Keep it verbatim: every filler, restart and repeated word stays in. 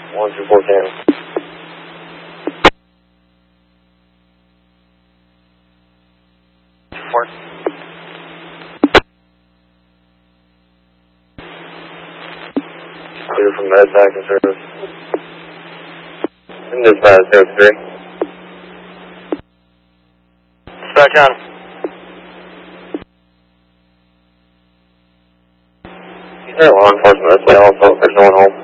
one two four ten. Four. Clear from med back in service. And dispatch zero three. Dispatch on. Is there law enforcement this way also? There's no one home.